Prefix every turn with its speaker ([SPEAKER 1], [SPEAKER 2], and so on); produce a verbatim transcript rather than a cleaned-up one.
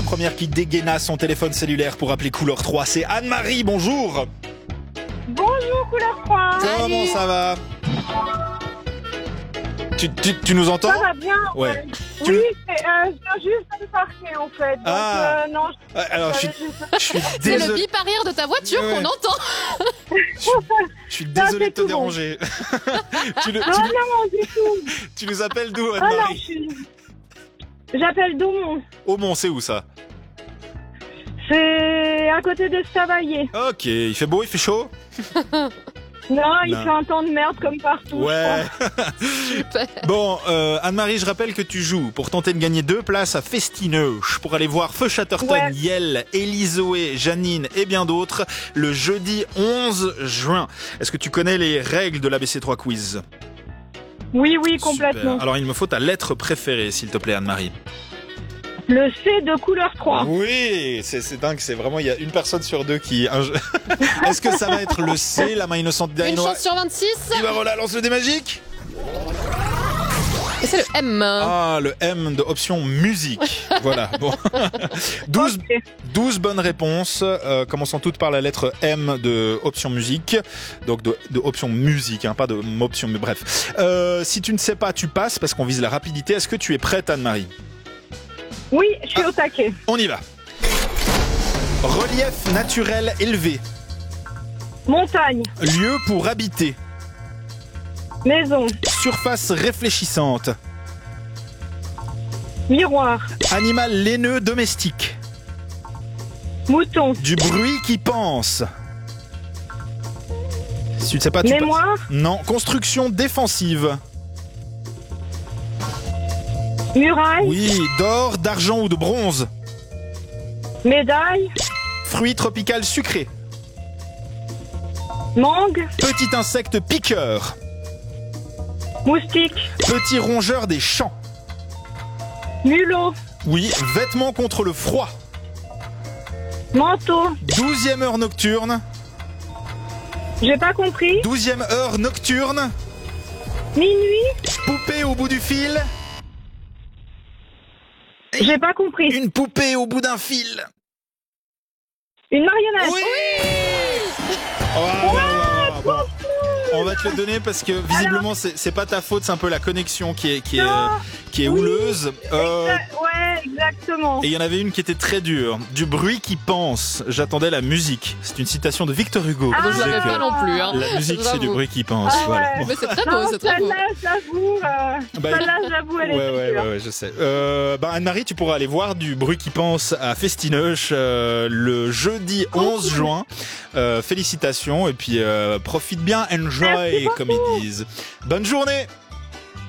[SPEAKER 1] première qui dégaina son téléphone cellulaire pour appeler Couleur trois, c'est Anne-Marie, bonjour.
[SPEAKER 2] Bonjour Couleur trois.
[SPEAKER 1] Comment ça va? Tu, tu, tu nous entends?
[SPEAKER 2] Ça va bien.
[SPEAKER 1] Ouais.
[SPEAKER 2] Ouais.
[SPEAKER 1] Tu-
[SPEAKER 2] Oui, c'est, euh, je viens juste de partir en fait. Donc,
[SPEAKER 1] Ah.
[SPEAKER 2] euh, non, je...
[SPEAKER 1] Ouais, alors, je suis, je suis
[SPEAKER 3] C'est le
[SPEAKER 1] désolé,
[SPEAKER 3] bip arrière de ta voiture
[SPEAKER 1] Ouais.
[SPEAKER 3] qu'on entend.
[SPEAKER 1] je suis désolé de te
[SPEAKER 2] tout bon.
[SPEAKER 1] déranger. tu, le-
[SPEAKER 2] Non,
[SPEAKER 1] tu-
[SPEAKER 2] non, du tout.
[SPEAKER 1] tu nous appelles d'où,
[SPEAKER 2] Ah non, je
[SPEAKER 1] Anne-Marie?
[SPEAKER 2] suis... J'appelle Daumont.
[SPEAKER 1] Aumont, c'est où ça?
[SPEAKER 2] C'est à côté de Savaillé.
[SPEAKER 1] Ok, il fait beau, il fait chaud?
[SPEAKER 2] Non, il
[SPEAKER 1] Non.
[SPEAKER 2] fait un temps de merde comme partout.
[SPEAKER 1] Ouais.
[SPEAKER 3] Super.
[SPEAKER 1] Bon, euh, Anne-Marie, je rappelle que tu joues pour tenter de gagner deux places à Festineuch pour aller voir Feu Chatterton,
[SPEAKER 2] Ouais.
[SPEAKER 1] Yel, Elizoé, Janine et bien d'autres le jeudi onze juin. Est-ce que tu connais les règles de l'A B C trois Quiz?
[SPEAKER 2] Oui, oui, complètement.
[SPEAKER 1] Super. Alors, il me faut ta lettre préférée, s'il te plaît, Anne-Marie.
[SPEAKER 2] Le C de Couleur trois.
[SPEAKER 1] Oui, c'est c'est dingue, c'est vraiment, il y a une personne sur deux qui... un jeu- Est-ce que ça va être le C, la main innocente
[SPEAKER 3] Une
[SPEAKER 1] d'Aïnoa?
[SPEAKER 3] chance sur vingt-six.
[SPEAKER 1] Et ben voilà, lance le dé magique.
[SPEAKER 3] Et c'est le M.
[SPEAKER 1] Ah, le M de option musique. Voilà, bon. douze,
[SPEAKER 2] Ok.
[SPEAKER 1] douze bonnes réponses. Euh, commençons toutes par la lettre M de option musique. Donc de, de option musique, hein, pas de option, mais bref. Euh, si tu ne sais pas, tu passes parce qu'on vise la rapidité. Est-ce que tu es prête, Anne-Marie?
[SPEAKER 2] Oui, je suis au taquet.
[SPEAKER 1] On y va. Relief naturel élevé.
[SPEAKER 2] Montagne,
[SPEAKER 1] Lieu pour habiter.
[SPEAKER 2] maison,
[SPEAKER 1] Surface réfléchissante.
[SPEAKER 2] miroir,
[SPEAKER 1] Animal laineux domestique.
[SPEAKER 2] mouton,
[SPEAKER 1] Du bruit qui pense. Si tu ne sais pas, tu passes.
[SPEAKER 2] mémoire,
[SPEAKER 1] Non, construction défensive.
[SPEAKER 2] muraille,
[SPEAKER 1] Oui, d'or, d'argent ou de bronze.
[SPEAKER 2] médaille,
[SPEAKER 1] Fruit tropical sucré.
[SPEAKER 2] mangue,
[SPEAKER 1] Petit insecte piqueur.
[SPEAKER 2] moustique,
[SPEAKER 1] Petit rongeur des champs.
[SPEAKER 2] mulot,
[SPEAKER 1] Oui, vêtements contre le froid.
[SPEAKER 2] manteau.
[SPEAKER 1] Douzième heure nocturne.
[SPEAKER 2] J'ai pas compris.
[SPEAKER 1] Douzième heure nocturne.
[SPEAKER 2] Minuit,
[SPEAKER 1] Poupée au bout du fil.
[SPEAKER 2] j'ai pas compris.
[SPEAKER 1] Une poupée au bout d'un fil.
[SPEAKER 2] Une marionnette.
[SPEAKER 1] Oui. Oh, ouais, ouais, ouais, bon. On va te le donner parce que visiblement c'est c'est pas ta faute, c'est un peu la connexion qui est qui est
[SPEAKER 2] Non.
[SPEAKER 1] qui est
[SPEAKER 2] Oui.
[SPEAKER 1] houleuse. Euh,
[SPEAKER 2] Exa- Ouais, exactement.
[SPEAKER 1] Et il y en avait une qui était très dure. Du bruit qui pense. J'attendais la musique. C'est une citation de Victor Hugo.
[SPEAKER 2] Ah,
[SPEAKER 1] qui
[SPEAKER 3] Moi, je
[SPEAKER 1] disait
[SPEAKER 3] l'avais
[SPEAKER 1] que
[SPEAKER 3] pas non plus. Hein.
[SPEAKER 1] La musique, c'est du
[SPEAKER 3] J'avoue.
[SPEAKER 1] bruit qui pense.
[SPEAKER 2] Ah,
[SPEAKER 1] Voilà.
[SPEAKER 2] ouais.
[SPEAKER 1] Bon.
[SPEAKER 3] Mais c'est très beau,
[SPEAKER 2] Non,
[SPEAKER 3] c'est très beau.
[SPEAKER 2] celle-là, j'avoue, euh,
[SPEAKER 1] Bah,
[SPEAKER 2] celle-là, j'avoue, elle
[SPEAKER 1] Ouais,
[SPEAKER 2] est
[SPEAKER 1] ouais,
[SPEAKER 2] dure.
[SPEAKER 1] ouais, ouais, je sais. Euh, bah, Anne-Marie, tu pourras aller voir du bruit qui pense à Festineuch euh, le jeudi onze juin. Euh, félicitations et puis euh, profite bien, enjoy,
[SPEAKER 2] Merci
[SPEAKER 1] comme ils disent. Bonne journée!